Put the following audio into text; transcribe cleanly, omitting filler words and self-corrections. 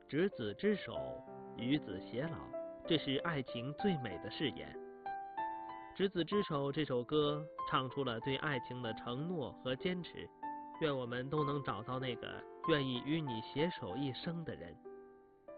执子之手，与子偕老，这是爱情最美的誓言。执子之手这首歌唱出了对爱情的承诺和坚持，愿我们都能找到那个愿意与你携手一生的人。